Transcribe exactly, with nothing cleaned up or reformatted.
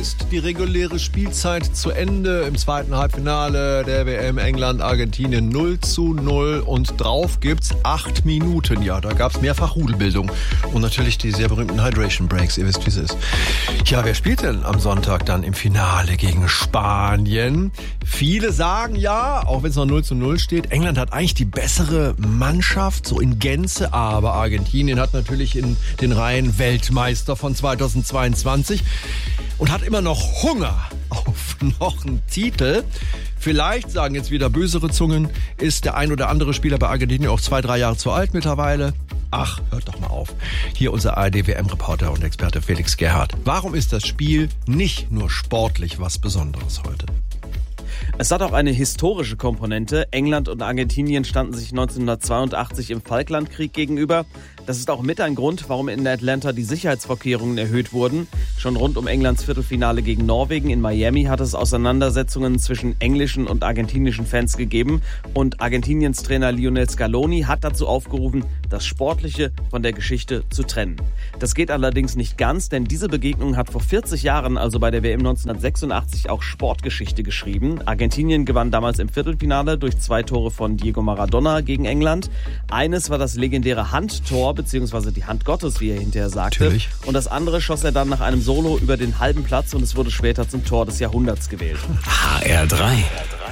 ist die reguläre Spielzeit zu Ende. Im zweiten Halbfinale der W M England, Argentinien null zu null. Und drauf gibt's acht Minuten. Ja, da gab's mehrfach Rudelbildung. Und natürlich die sehr berühmten Hydration Breaks. Ihr wisst, wie es ist. Ja, wer spielt denn am Sonntag dann im Finale gegen Spanien? Viele sagen ja, auch wenn es noch null zu null steht, England hat eigentlich die bessere Mannschaft, so in Gänze. Aber Argentinien hat natürlich in den Reihen Weltmeister von zweitausendzweiundzwanzig und hat immer noch Hunger auf noch einen Titel. Vielleicht, sagen jetzt wieder bösere Zungen, ist der ein oder andere Spieler bei Argentinien auch zwei, drei Jahre zu alt mittlerweile. Ach, hört doch mal auf. Hier unser A R D-W M-Reporter und Experte Felix Gerhardt. Warum ist das Spiel nicht nur sportlich was Besonderes heute? Es hat auch eine historische Komponente. England und Argentinien standen sich neunzehnhundertzweiundachtzig im Falklandkrieg gegenüber. Das ist auch mit ein Grund, warum in Atlanta die Sicherheitsvorkehrungen erhöht wurden. Schon rund um Englands Viertelfinale gegen Norwegen in Miami hat es Auseinandersetzungen zwischen englischen und argentinischen Fans gegeben. Und Argentiniens Trainer Lionel Scaloni hat dazu aufgerufen, das Sportliche von der Geschichte zu trennen. Das geht allerdings nicht ganz, denn diese Begegnung hat vor vierzig Jahren, also bei der W M neunzehnhundertsechsundachtzig, auch Sportgeschichte geschrieben. Argentinien gewann damals im Viertelfinale durch zwei Tore von Diego Maradona gegen England. Eines war das legendäre Handtor, beziehungsweise die Hand Gottes, wie er hinterher sagte. Natürlich. Und das andere schoss er dann nach einem Solo über den halben Platz und es wurde später zum Tor des Jahrhunderts gewählt. H R drei.